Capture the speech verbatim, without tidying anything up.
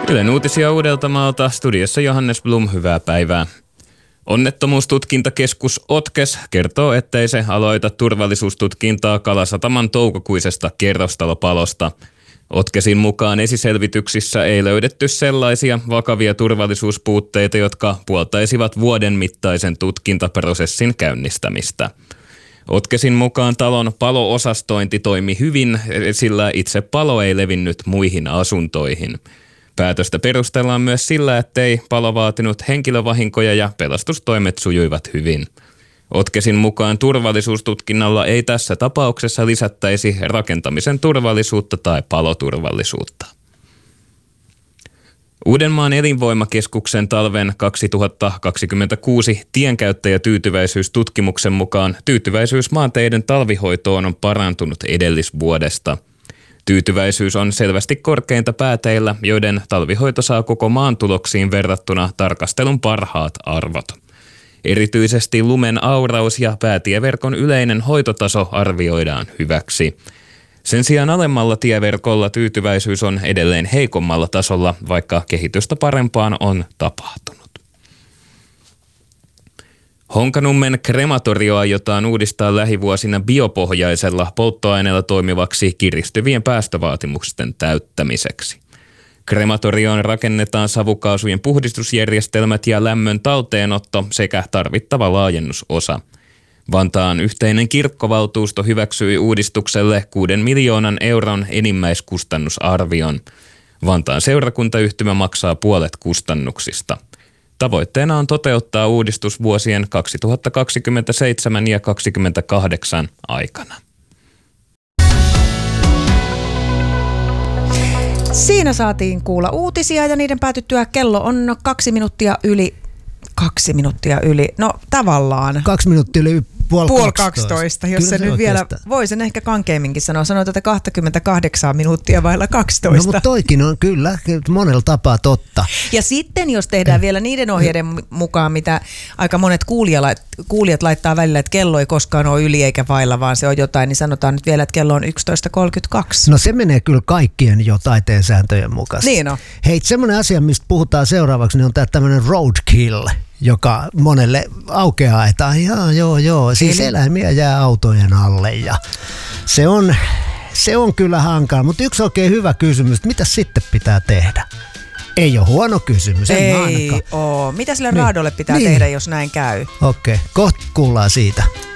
Ylen uutisia Uudeltamaalta, studiossa Johannes Blum, hyvää päivää. Onnettomuustutkintakeskus Otkes kertoo, ettei se aloita turvallisuustutkintaa Kalasataman toukokuisesta kerrostalopalosta. Otkesin mukaan esiselvityksissä ei löydetty sellaisia vakavia turvallisuuspuutteita, jotka puoltaisivat vuoden mittaisen tutkintaprosessin käynnistämistä. Otkesin mukaan talon palo-osastointi toimi hyvin, sillä itse palo ei levinnyt muihin asuntoihin. Päätöstä perustellaan myös sillä, ettei palo vaatinut henkilövahinkoja ja pelastustoimet sujuivat hyvin. Otkesin mukaan turvallisuustutkinnalla ei tässä tapauksessa lisättäisi rakentamisen turvallisuutta tai paloturvallisuutta. Uudenmaan elinvoimakeskuksen talven kaksituhattakaksikymmentäkuusi tienkäyttäjätyytyväisyystutkimuksen mukaan tyytyväisyys maanteiden talvihoitoon on parantunut edellisvuodesta. Tyytyväisyys on selvästi korkeinta pääteillä, joiden talvihoito saa koko maan tuloksiin verrattuna tarkastelun parhaat arvot. Erityisesti lumen auraus ja päätieverkon yleinen hoitotaso arvioidaan hyväksi. Sen sijaan alemmalla tieverkolla tyytyväisyys on edelleen heikommalla tasolla, vaikka kehitystä parempaan on tapahtunut. Honkanummen krematorio aiotaan uudistaa lähivuosina biopohjaisella polttoaineella toimivaksi kiristyvien päästövaatimusten täyttämiseksi. Krematorioon rakennetaan savukaasujen puhdistusjärjestelmät ja lämmön talteenotto sekä tarvittava laajennusosa. Vantaan yhteinen kirkkovaltuusto hyväksyi uudistukselle kuuden miljoonan euron enimmäiskustannusarvion. Vantaan seurakuntayhtymä maksaa puolet kustannuksista. Tavoitteena on toteuttaa uudistus vuosien kaksituhattakaksikymmentäseitsemän ja kaksituhattakaksikymmentäkahdeksan aikana. Siinä saatiin kuulla uutisia ja niiden päätyttyä kello on kaksi minuuttia yli, kaksi minuuttia yli, no tavallaan. Kaksi minuuttia yli puoli, puoli kaksitoista, jos se, se nyt vielä, voi sen ehkä kankeimminkin sanoa, sanoo tätä kaksikymmentäkahdeksan minuuttia vailla kaksitoista. No mutta toikin on kyllä monella tapaa totta. Ja sitten jos tehdään vielä niiden ohjeiden mukaan, mitä aika monet kuulijat, kuulijat laittaa välillä, että kello ei koskaan ole yli eikä vailla, vaan se on jotain, niin sanotaan nyt vielä, että kello on yksitoista kolmekymmentäkaksi. No se menee kyllä kaikkien jo taiteen sääntöjen mukaisesti. Niin on. Hei, semmoinen asia, mistä puhutaan seuraavaksi, niin on tämä tämmöinen roadkill, joka monelle aukeaa, että joo, joo, joo, siis eläimiä jää autojen alle ja se on, se on kyllä hankala, mutta yksi oikein hyvä kysymys, mitä sitten pitää tehdä? Ei ole huono kysymys, en Ei oo. Mitä sille niin. raadolle pitää niin. tehdä, jos näin käy? Okei, okay. Kohta kuullaan siitä.